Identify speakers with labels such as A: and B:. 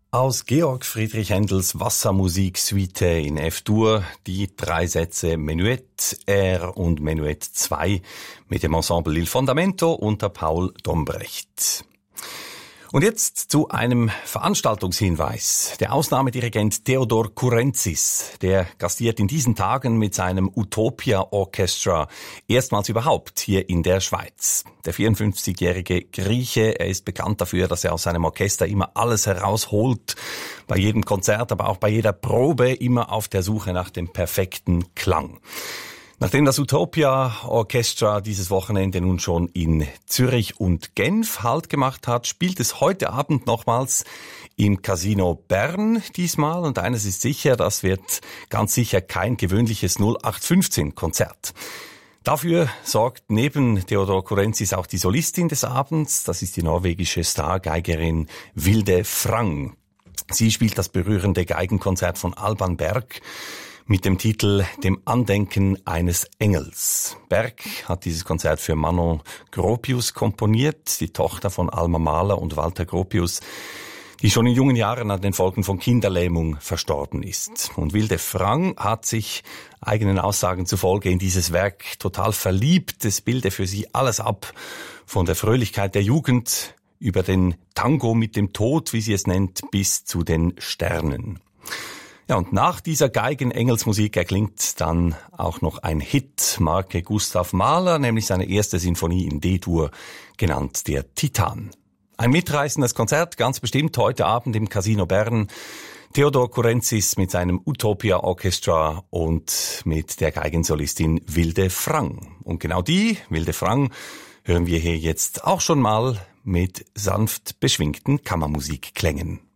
A: Aus Georg Friedrich Händels Wassermusik-Suite in F-Dur die 3 Sätze Menuett R und Menuett 2 mit dem Ensemble Il Fondamento unter Paul Dombrecht. Und jetzt zu einem Veranstaltungshinweis. Der Ausnahmedirigent Theodor Kourentsis, der gastiert in diesen Tagen mit seinem Utopia Orchestra erstmals überhaupt hier in der Schweiz. Der 54-jährige Grieche, er ist bekannt dafür, dass er aus seinem Orchester immer alles herausholt. Bei jedem Konzert, aber auch bei jeder Probe immer auf der Suche nach dem perfekten Klang. Nachdem das Utopia Orchestra dieses Wochenende nun schon in Zürich und Genf Halt gemacht hat, spielt es heute Abend nochmals im Casino Bern diesmal. Und eines ist sicher, das wird ganz sicher kein gewöhnliches 0815-Konzert. Dafür sorgt neben Theodor Kourentsis auch die Solistin des Abends. Das ist die norwegische Stargeigerin Vilde Frang. Sie spielt das berührende Geigenkonzert von Alban Berg mit dem Titel Dem Andenken eines Engels. Berg hat dieses Konzert für Manon Gropius komponiert, die Tochter von Alma Mahler und Walter Gropius, die schon in jungen Jahren an den Folgen von Kinderlähmung verstorben ist. Und Vilde Frang hat sich eigenen Aussagen zufolge in dieses Werk total verliebt. Es bilde für sie alles ab, von der Fröhlichkeit der Jugend über den Tango mit dem Tod, wie sie es nennt, bis zu den Sternen. Ja, und nach dieser Geigen-Engelsmusik erklingt dann auch noch ein Hit, Marke Gustav Mahler, nämlich seine erste Sinfonie in D-Dur, genannt der Titan. Ein mitreißendes Konzert, ganz bestimmt heute Abend im Casino Bern. Theodor Kourentsis mit seinem Utopia Orchestra und mit der Geigensolistin Vilde Frang. Und genau die, Vilde Frang, hören wir hier jetzt auch schon mal mit sanft beschwingten Kammermusikklängen.